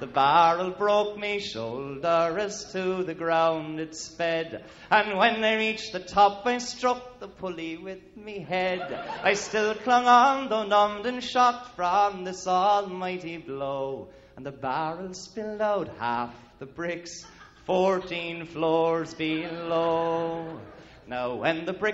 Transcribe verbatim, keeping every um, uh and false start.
The barrel broke me shoulder, as to the ground it sped. And when I reached the top, I struck the pulley with me head. I still clung on, though numbed and shocked from this almighty blow. And the barrel spilled out half the bricks, fourteen floors below. Now when the brick